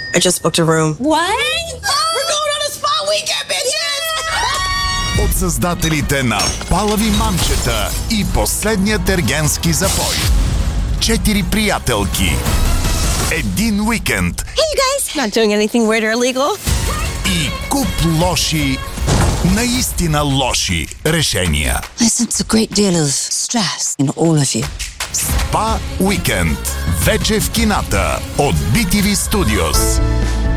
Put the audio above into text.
I just booked a room. What? We're going on a spa weekend, bitches! От създателите на Палави мамчета и Последният ергенски запой. 4 приятелки. Един уикенд. Hey, you guys. Not doing anything weird or illegal. И куп лоши, наистина лоши решения. I sense a great deal of stress in all of you. Спа уикенд. Вече в кината от BTV Studios.